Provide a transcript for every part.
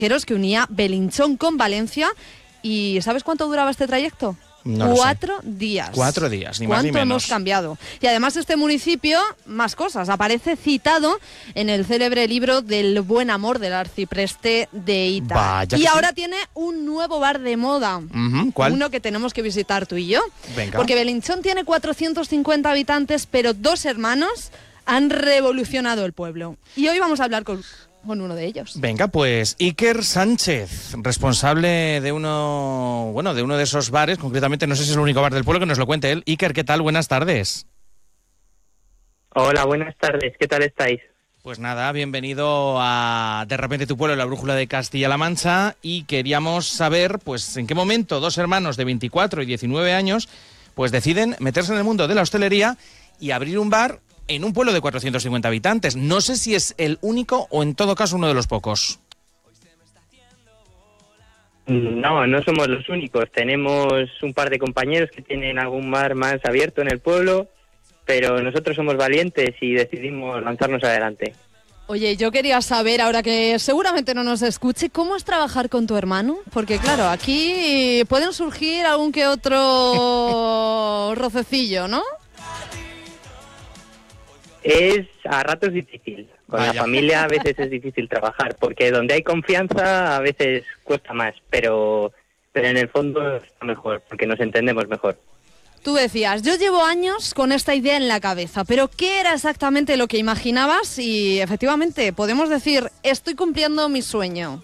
que unía Belinchón con Valencia. ¿Y sabes cuánto duraba este trayecto? No 4 días. 4 días, ni más ni menos. ¿Cuánto hemos cambiado? Y además este municipio, más cosas, aparece citado en el célebre libro del buen amor del arcipreste de Ita. Vaya y que ahora sí. tiene un nuevo bar de moda. ¿Cuál? Uno que tenemos que visitar tú y yo. Venga. Porque Belinchón tiene 450 habitantes, pero 2 hermanos han revolucionado el pueblo. Y hoy vamos a hablar con uno de ellos. Venga, pues Iker Sánchez, responsable de uno de esos bares, concretamente no sé si es el único bar del pueblo, que nos lo cuente él. Iker, ¿qué tal? Buenas tardes. Hola, buenas tardes. ¿Qué tal estáis? Pues nada, bienvenido a De repente tu pueblo, la brújula de Castilla-La Mancha, y queríamos saber, pues, en qué momento 2 hermanos de 24 y 19 años, pues deciden meterse en el mundo de la hostelería y abrir un bar en un pueblo de 450 habitantes. No sé si es el único o en todo caso uno de los pocos. No, no somos los únicos. Tenemos un par de compañeros que tienen algún bar más abierto en el pueblo, pero nosotros somos valientes y decidimos lanzarnos adelante. Oye, yo quería saber, ahora que seguramente no nos escuche, ¿cómo es trabajar con tu hermano? Porque claro, aquí pueden surgir algún que otro rocecillo, ¿no? Es a ratos difícil. Con Vaya. la familia a veces es difícil trabajar, porque donde hay confianza a veces cuesta más, pero en el fondo está mejor, porque nos entendemos mejor. Tú decías, yo llevo años con esta idea en la cabeza, pero ¿qué era exactamente lo que imaginabas? Y efectivamente, podemos decir, estoy cumpliendo mi sueño.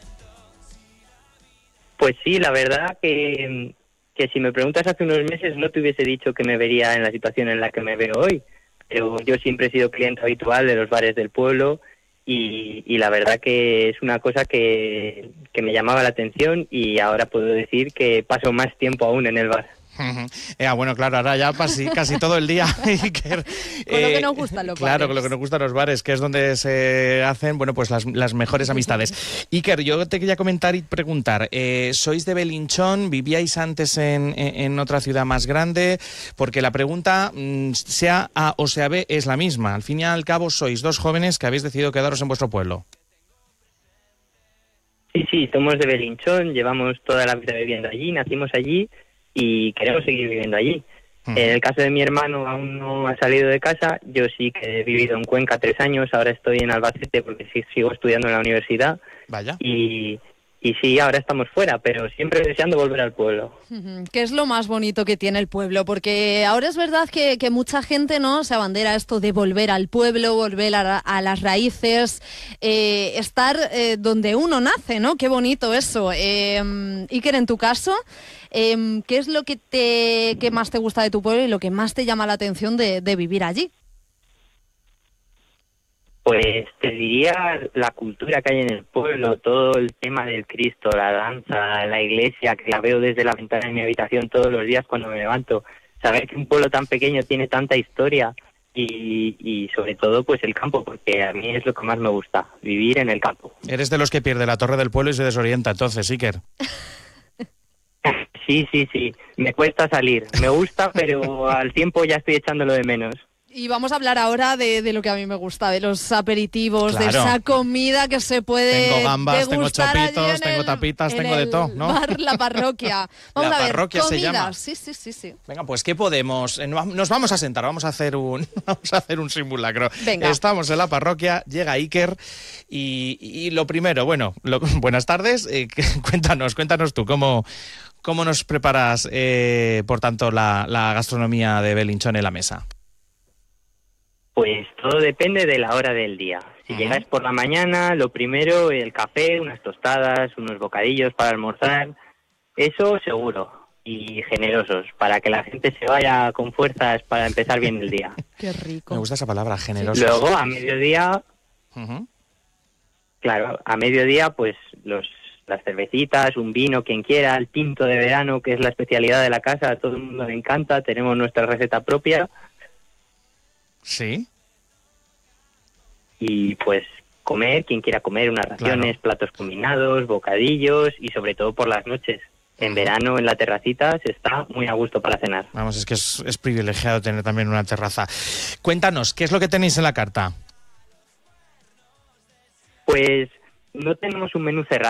Pues sí, la verdad que si me preguntas hace unos meses no te hubiese dicho que me vería en la situación en la que me veo hoy. Pero yo siempre he sido cliente habitual de los bares del pueblo y la verdad que es una cosa que me llamaba la atención y ahora puedo decir que paso más tiempo aún en el bar. Bueno, claro, ahora ya casi todo el día, Iker. Con lo que nos gustan los Claro, bares. con lo que nos gustan los bares, que es donde se hacen, bueno, pues las mejores amistades. Iker, yo te quería comentar y preguntar, ¿sois de Belinchón? ¿Vivíais antes en otra ciudad más grande? Porque la pregunta, sea A o sea B, es la misma. Al fin y al cabo, sois 2 jóvenes que habéis decidido quedaros en vuestro pueblo. Sí, somos de Belinchón, llevamos toda la vida viviendo allí, nacimos allí y queremos seguir viviendo allí. En el caso de mi hermano aún no ha salido de casa, yo sí que he vivido en Cuenca 3 años, ahora estoy en Albacete porque sí sigo estudiando en la universidad. Vaya. Y sí, ahora estamos fuera, pero siempre deseando volver al pueblo. ¿Qué es lo más bonito que tiene el pueblo? Porque ahora es verdad que mucha gente no se abandera esto de volver al pueblo, volver a las raíces, estar donde uno nace, ¿no? Qué bonito eso. Iker, en tu caso, ¿qué es lo que más te gusta de tu pueblo y lo que más te llama la atención de vivir allí? Pues te diría la cultura que hay en el pueblo, todo el tema del Cristo, la danza, la iglesia, que la veo desde la ventana de mi habitación todos los días cuando me levanto. Saber que un pueblo tan pequeño tiene tanta historia y sobre todo pues el campo, porque a mí es lo que más me gusta, vivir en el campo. Eres de los que pierde la torre del pueblo y se desorienta, entonces, Iker. Sí, me cuesta salir, me gusta, pero al tiempo ya estoy echándolo de menos. Y vamos a hablar ahora de lo que a mí me gusta, de los aperitivos, Claro. de esa comida que se puede Tengo gambas, tengo degustar allí chopitos, en tengo tapitas, en tengo de el todo, ¿no? bar La Parroquia. Vamos La a ver, Parroquia se llama. comidas. Sí. Venga, pues ¿qué podemos? Nos vamos a sentar, vamos a hacer un simulacro. Venga. Estamos en la parroquia, llega Iker y lo primero, buenas tardes, cuéntanos tú, ¿cómo nos preparas, por tanto, la gastronomía de Belinchón en la mesa? Pues todo depende de la hora del día. Si llegáis por la mañana, lo primero, el café, unas tostadas, unos bocadillos para almorzar, eso seguro. Y generosos, para que la gente se vaya con fuerzas para empezar bien el día. Qué rico. Me gusta esa palabra, generoso. Luego, a mediodía, claro, a mediodía, pues las cervecitas, un vino, quien quiera, el tinto de verano, que es la especialidad de la casa, a todo el mundo le encanta, tenemos nuestra receta propia. Sí. Y pues comer, quien quiera comer, unas raciones, platos combinados, bocadillos y sobre todo por las noches. En verano en la terracita se está muy a gusto para cenar. Vamos, es que es privilegiado tener también una terraza. Cuéntanos, ¿qué es lo que tenéis en la carta? Pues no tenemos un menú cerrado.